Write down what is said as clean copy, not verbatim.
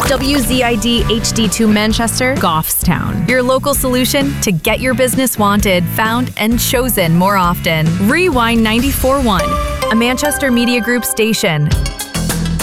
WZID HD2 Manchester, Goffstown. Your local solution to get your business wanted, found, and chosen more often. Rewind 94.1, a Manchester Media Group station.